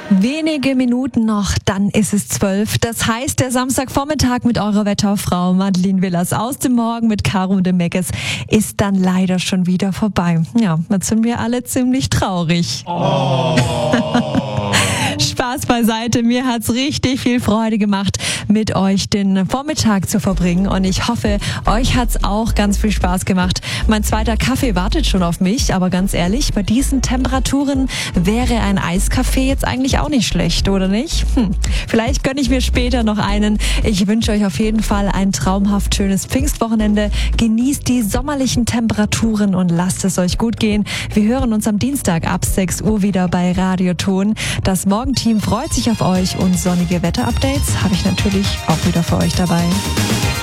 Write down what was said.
Wenige Minuten noch, dann ist es 12. Das heißt, der Samstagvormittag mit eurer Wetterfrau Madeleine Willers aus dem Morgen mit Caro und dem Meckes ist dann leider schon wieder vorbei. Ja, jetzt sind wir alle ziemlich traurig. Oh. Spaß beiseite, mir hat's richtig viel Freude gemacht, mit euch den Vormittag zu verbringen und ich hoffe, euch hat's auch ganz viel Spaß gemacht. Mein zweiter Kaffee wartet schon auf mich, aber ganz ehrlich, bei diesen Temperaturen wäre ein Eiskaffee jetzt eigentlich auch nicht schlecht, oder nicht? Vielleicht gönne ich mir später noch einen. Ich wünsche euch auf jeden Fall ein traumhaft schönes Pfingstwochenende. Genießt die sommerlichen Temperaturen und lasst es euch gut gehen. Wir hören uns am Dienstag ab 6 Uhr wieder bei Radioton. Das Morgenteam freut sich auf euch und sonnige Wetterupdates habe ich natürlich auch wieder für euch dabei.